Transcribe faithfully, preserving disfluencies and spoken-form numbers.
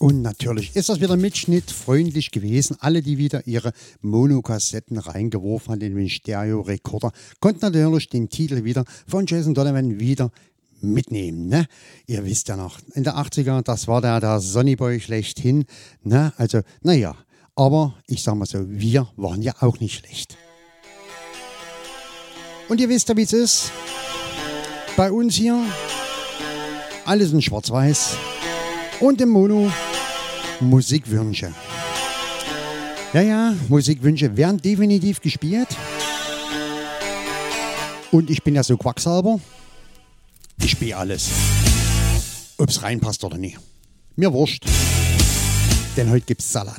Und natürlich ist das wieder mitschnittfreundlich gewesen. Alle, die wieder ihre Monokassetten reingeworfen haben in den Stereo-Rekorder, konnten natürlich den Titel wieder von Jason Donovan wieder mitnehmen. Ne? Ihr wisst ja noch, in der achtziger, das war der, der Sonnyboy schlechthin. Ne? Also, naja, aber ich sag mal so, wir waren ja auch nicht schlecht. Und ihr wisst ja, wie es ist. Bei uns hier alles in Schwarz-Weiß und im Mono Musikwünsche. Ja, ja, Musikwünsche werden definitiv gespielt. Und ich bin ja so Quacksalber. Ich spiele alles. Ob's reinpasst oder nicht. Mir wurscht. Denn heute gibt's Salat.